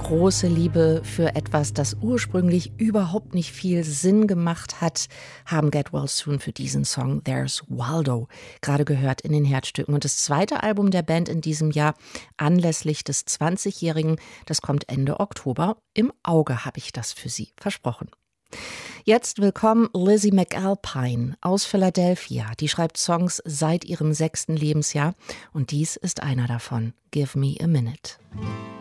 große Liebe für etwas, das ursprünglich überhaupt nicht viel Sinn gemacht hat, haben Get Well Soon für diesen Song There's Waldo gerade gehört in den Herzstücken. Und das zweite Album der Band in diesem Jahr, anlässlich des 20-Jährigen, das kommt Ende Oktober. Im Auge habe ich das für Sie versprochen. Jetzt willkommen Lizzie McAlpine aus Philadelphia. Die schreibt Songs seit ihrem 6. Lebensjahr und dies ist einer davon. Give Me a Minute.